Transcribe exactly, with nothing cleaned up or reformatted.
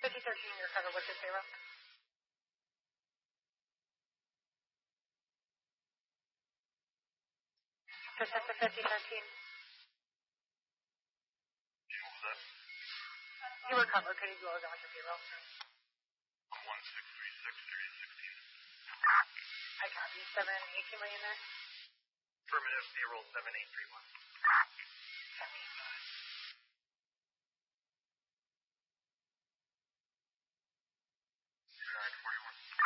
fifty thirteen, you're covered. What's your payroll? Percent for fifty thirteen. What was that? You were covered. Could you go down to payroll? One six three six thirty sixteen. I copy. Seven eighteen million there. Affirmative. Payroll seven eight three one. Seven eight nine. Nine forty one.